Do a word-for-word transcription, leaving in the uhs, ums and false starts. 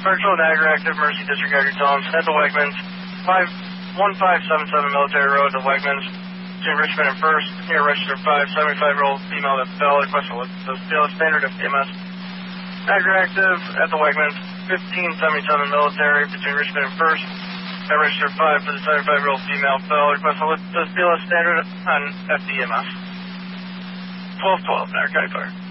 Virtual and Agri-Active Mercy Disregard your tones at the Wegmans, five one five seven seven Military Road, the Wegmans, between Richmond and First, near registered five seventy-five-year-old female at Bell, request a Steel Standard F D M S. Agri-Active at the Wegmans, fifteen seventy-seven Military, between Richmond and First, at registered five for the seventy-five-year-old female Bell, request a Steel Standard on F D M S. twelve twelve, narcotic fire.